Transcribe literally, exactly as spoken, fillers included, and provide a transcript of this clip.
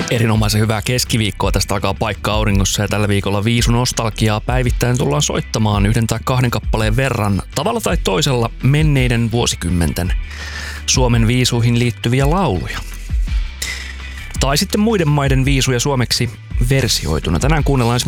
Erinomaisen hyvää keskiviikkoa. Tästä alkaa Paikka auringossa ja tällä viikolla Viisu nostalgiaa päivittäin tullaan soittamaan yhden tai kahden kappaleen verran tavalla tai toisella menneiden vuosikymmenten Suomen viisuihin liittyviä lauluja. Tai sitten muiden maiden viisuja suomeksi versioituna. Tänään kuunnellaan